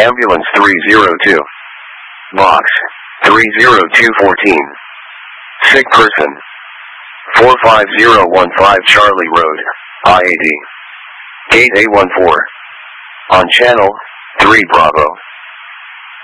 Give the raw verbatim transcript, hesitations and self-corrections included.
Ambulance three zero two. Box three zero two one four. Sick person. four five zero one five Charlie Road, I A D. Gate A one four. On channel three Bravo.